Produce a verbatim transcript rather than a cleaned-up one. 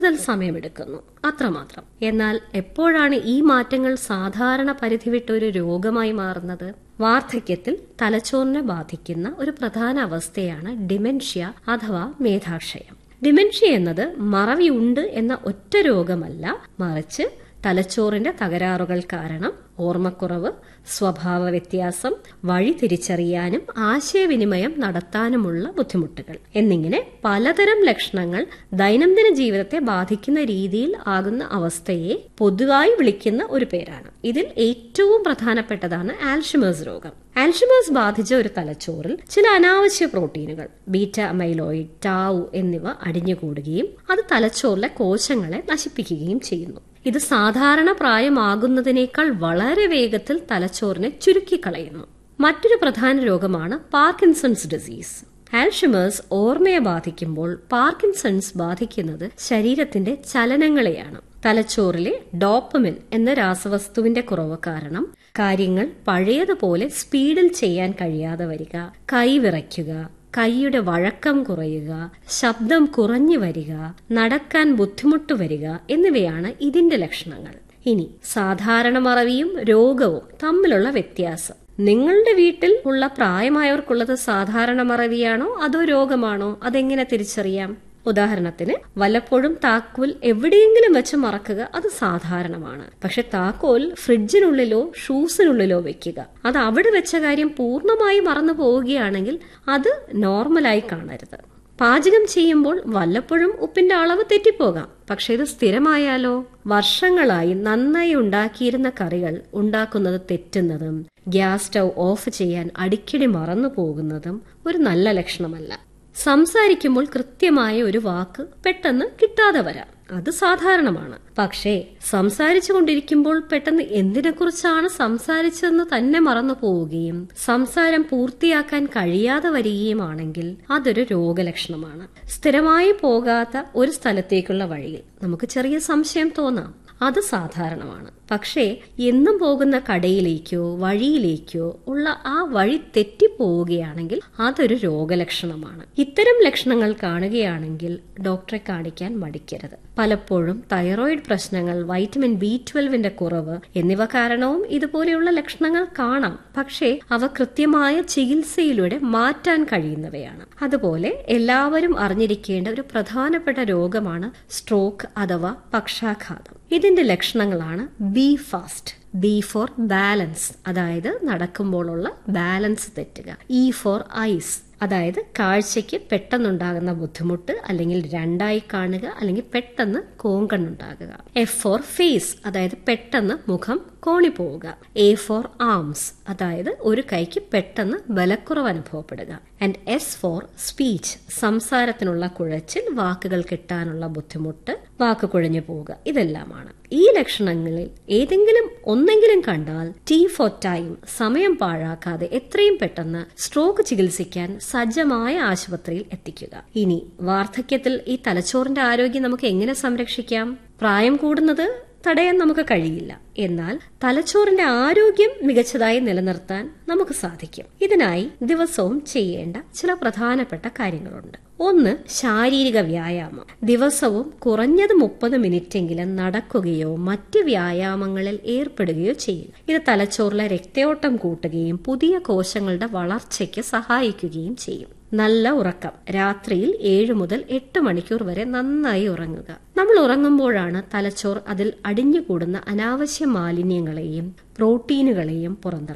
കൂടുതൽ സമയമെടുക്കുന്നു, അത്രമാത്രം. എന്നാൽ എപ്പോഴാണ് ഈ മാറ്റങ്ങൾ സാധാരണ പരിധി വിട്ട ഒരു രോഗമായി മാറുന്നത്? വാർദ്ധക്യത്തിൽ തലച്ചോറിനെ ബാധിക്കുന്ന ഒരു പ്രധാന അവസ്ഥയാണ് ഡിമെൻഷ്യ അഥവാ മേധാക്ഷയം. ഡിമെൻഷ്യ എന്നത് മറവിയുണ്ട് എന്ന ഒറ്റ രോഗമല്ല, മറിച്ച് തലച്ചോറിന്റെ തകരാറുകൾ കാരണം ഓർമ്മക്കുറവ്, സ്വഭാവ വ്യത്യാസം, വഴി തിരിച്ചറിയാനും ആശയവിനിമയം നടത്താനുമുള്ള ബുദ്ധിമുട്ടുകൾ എന്നിങ്ങനെ പലതരം ലക്ഷണങ്ങൾ ദൈനംദിന ജീവിതത്തെ ബാധിക്കുന്ന രീതിയിൽ ആകുന്ന അവസ്ഥയെ പൊതുവായി വിളിക്കുന്ന ഒരു പേരാണ്. ഇതിൽ ഏറ്റവും പ്രധാനപ്പെട്ടതാണ് ആൽഷിമേഴ്സ് രോഗം. ആൽഷിമേഴ്സ് ബാധിച്ച ഒരു തലച്ചോറിൽ ചില അനാവശ്യ പ്രോട്ടീനുകൾ ബീറ്റ അമൈലോയിഡ്, ടാവു എന്നിവ അടിഞ്ഞുകൂടുകയും അത് തലച്ചോറിലെ കോശങ്ങളെ നശിപ്പിക്കുകയും ചെയ്യുന്നു. ഇത് സാധാരണ പ്രായമാകുന്നതിനേക്കാൾ വളരെ വേഗത്തിൽ തലച്ചോറിനെ ചുരുക്കിക്കളയുന്നു. മറ്റൊരു പ്രധാന രോഗമാണ് പാർക്കിൻസൺസ് ഡിസീസ്. ആൽഷിമേഴ്സ് ഓർമ്മയെ ബാധിക്കുമ്പോൾ പാർക്കിൻസൺസ് ബാധിക്കുന്നത് ശരീരത്തിന്റെ ചലനങ്ങളെയാണ്. തലച്ചോറിലെ ഡോപ്പമിൻ എന്ന രാസവസ്തുവിന്റെ കുറവ് കാരണം കാര്യങ്ങൾ പഴയതുപോലെ സ്പീഡിൽ ചെയ്യാൻ കഴിയാതെ വരിക, കൈവിറയ്ക്കുക, കൈയുടെ വഴക്കം കുറയുക, ശബ്ദം കുറഞ്ഞു വരിക, നടക്കാൻ ബുദ്ധിമുട്ട് വരിക എന്നിവയാണ് ഇതിന്റെ ലക്ഷണങ്ങൾ. ഇനി സാധാരണ മറവിയും രോഗവും തമ്മിലുള്ള വ്യത്യാസം. നിങ്ങളുടെ വീട്ടിൽ ഉള്ള പ്രായമായവർക്കുള്ളത് സാധാരണ മറവിയാണോ അതോ രോഗമാണോ? അതെങ്ങനെ തിരിച്ചറിയാം? ഉദാഹരണത്തിന്, വല്ലപ്പോഴും താക്കോൽ എവിടെയെങ്കിലും വെച്ച് മറക്കുക, അത് സാധാരണമാണ്. പക്ഷെ താക്കോൽ ഫ്രിഡ്ജിനുള്ളിലോ ഷൂസിനുള്ളിലോ വെക്കുക, അത് അവിടെ വെച്ച കാര്യം പൂർണ്ണമായി മറന്നു പോവുകയാണെങ്കിൽ അത് നോർമലായി കാണരുത്. പാചകം ചെയ്യുമ്പോൾ വല്ലപ്പോഴും ഉപ്പിന്റെ അളവ് തെറ്റിപ്പോകാം, പക്ഷെ ഇത് സ്ഥിരമായാലോ? വർഷങ്ങളായി നന്നായി ഉണ്ടാക്കിയിരുന്ന കറികൾ ഉണ്ടാക്കുന്നത് തെറ്റുന്നതും ഗ്യാസ് സ്റ്റൗ ഓഫ് ചെയ്യാൻ അടിക്കടി മറന്നു പോകുന്നതും ഒരു നല്ല ലക്ഷണമല്ല. സംസാരിക്കുമ്പോൾ കൃത്യമായ ഒരു വാക്ക് പെട്ടെന്ന് കിട്ടാതെ വരാം, അത് സാധാരണമാണ്. പക്ഷേ സംസാരിച്ചു കൊണ്ടിരിക്കുമ്പോൾ പെട്ടെന്ന് എന്തിനെക്കുറിച്ചാണ് സംസാരിച്ചതെന്ന് തന്നെ മറന്നു പോവുകയും സംസാരം പൂർത്തിയാക്കാൻ കഴിയാതെ വരികയുമാണെങ്കിൽ അതൊരു രോഗലക്ഷണമാണ്. സ്ഥിരമായി പോകാത്ത ഒരു സ്ഥലത്തേക്കുള്ള വഴിയിൽ നമുക്ക് ചെറിയ സംശയം തോന്നാം, അത് സാധാരണമാണ്. പക്ഷേ എന്നും പോകുന്ന കടയിലേക്കോ വഴിയിലേക്കോ ഉള്ള ആ വഴി തെറ്റിപ്പോവുകയാണെങ്കിൽ അതൊരു രോഗലക്ഷണമാണ്. ഇത്തരം ലക്ഷണങ്ങൾ കാണുകയാണെങ്കിൽ ഡോക്ടറെ കാണിക്കാൻ മടിക്കരുത്. പലപ്പോഴും തൈറോയിഡ് പ്രശ്നങ്ങൾ, വൈറ്റമിൻ ബി ട്വൽവിന്റെ കുറവ് എന്നിവ കാരണവും ഇതുപോലെയുള്ള ലക്ഷണങ്ങൾ കാണാം. പക്ഷേ അവ കൃത്യമായ ചികിത്സയിലൂടെ മാറ്റാൻ കഴിയുന്നവയാണ്. അതുപോലെ എല്ലാവരും അറിഞ്ഞിരിക്കേണ്ട ഒരു പ്രധാനപ്പെട്ട രോഗമാണ് സ്ട്രോക്ക് അഥവാ പക്ഷാഘാതം. ഇതിന്റെ ലക്ഷണങ്ങളാണ് B fast, B four balance, അതായത് നടക്കുമ്പോഴുള്ള ബാലൻസ് തെറ്റുക. ഇ ഫോർ ഐസ്, അതായത് കാഴ്ചയ്ക്ക് പെട്ടെന്നുണ്ടാകുന്ന ബുദ്ധിമുട്ട്, അല്ലെങ്കിൽ രണ്ടായി കാണുക, അല്ലെങ്കിൽ പെട്ടെന്ന് കോങ്കണ്ണുണ്ടാകുക. എഫ് ഫോർ ഫേസ്, അതായത് പെട്ടെന്ന് മുഖം കോണിപ്പോവുക. എ ഫോർ ആംസ്, അതായത് ഒരു കൈക്ക് പെട്ടെന്ന് ബലക്കുറവ് അനുഭവപ്പെടുക. ആൻഡ് എസ് ഫോർ സ്പീച്ച്, സംസാരത്തിനുള്ള കുഴച്ചിൽ, വാക്കുകൾ കിട്ടാനുള്ള ബുദ്ധിമുട്ട്, വാക്ക് കുഴഞ്ഞു പോവുക, ഇതെല്ലാമാണ്. ഈ ലക്ഷണങ്ങളിൽ ഏതെങ്കിലും ഒന്നെങ്കിലും കണ്ടാൽ ടി ഫോർ ടൈം, സമയം പാഴാക്കാതെ എത്രയും പെട്ടെന്ന് സ്ട്രോക്ക് ചികിത്സിക്കാൻ സജ്ജമായ ആശുപത്രിയിൽ എത്തിക്കുക. ഇനി വാർദ്ധക്യത്തിൽ ഈ തലച്ചോറിന്റെ ആരോഗ്യം നമുക്ക് എങ്ങനെ സംരക്ഷിക്കാം? പ്രായം കൂടുന്നത് തടയാൻ നമുക്ക് കഴിയില്ല, എന്നാൽ തലച്ചോറിന്റെ ആരോഗ്യം മികച്ചതായി നിലനിർത്താൻ നമുക്ക് സാധിക്കും. ഇതിനായി ദിവസവും ചെയ്യേണ്ട ചില പ്രധാനപ്പെട്ട കാര്യങ്ങളുണ്ട്. ഒന്ന്, ശാരീരിക വ്യായാമം. ദിവസവും കുറഞ്ഞത് മുപ്പത് മിനിറ്റെങ്കിലും നടക്കുകയോ മറ്റ് വ്യായാമങ്ങളിൽ ഏർപ്പെടുകയോ ചെയ്യുക. ഇത് തലച്ചോറിലെ രക്തയോട്ടം കൂട്ടുകയും പുതിയ കോശങ്ങളുടെ വളർച്ചയ്ക്ക് സഹായിക്കുകയും ചെയ്യും. നല്ല ഉറക്കം. രാത്രിയിൽ ഏഴു മുതൽ എട്ട് മണിക്കൂർ വരെ നന്നായി ഉറങ്ങുക. നമ്മൾ ഉറങ്ങുമ്പോഴാണ് തലച്ചോർ അതിൽ അടിഞ്ഞുകൂടുന്ന അനാവശ്യ മാലിന്യങ്ങളെയും പ്രോട്ടീനുകളെയും പുറന്തള്ളുന്നത്.